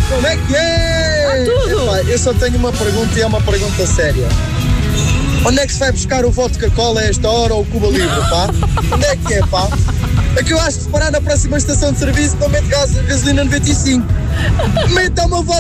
Como é que é? Tudo. Epá, eu só tenho uma pergunta e é uma pergunta séria. Onde é que se vai buscar o vodka cola a esta hora ou o Cuba Livre, pá? Onde é que é, pá? É que eu acho que se parar na próxima estação de serviço não mete gasolina 95. Meta uma vodka